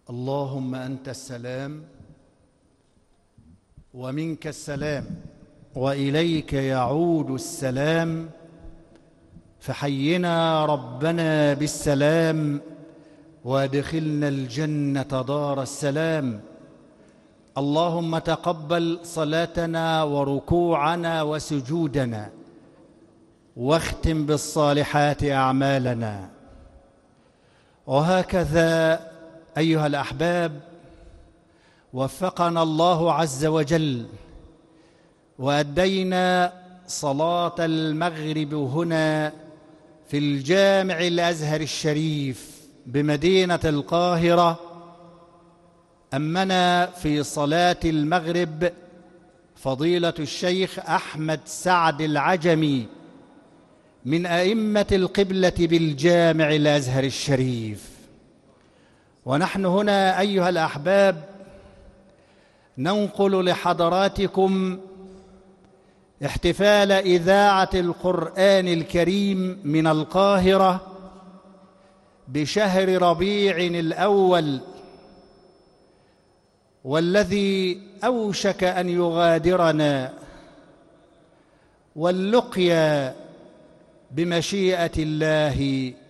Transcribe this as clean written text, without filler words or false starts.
اللهم أنت السلام ومنك السلام وإليك يعود السلام، فحينا ربنا بالسلام وادخلنا الجنة دار السلام. اللهم تقبل صلاتنا وركوعنا وسجودنا، واختم بالصالحات أعمالنا. وهكذا أيها الأحباب، وفقنا الله عز وجل وأدينا صلاة المغرب هنا في الجامع الأزهر الشريف بمدينة القاهرة. أمنا في صلاة المغرب فضيلة الشيخ أحمد سعد العجمي من أئمة القبلة بالجامع الأزهر الشريف. ونحن هنا أيها الأحباب ننقل لحضراتكم احتفال إذاعة القرآن الكريم من القاهرة بشهر ربيع الأول، والذي أوشك أن يغادرنا، واللقيا بمشيئة الله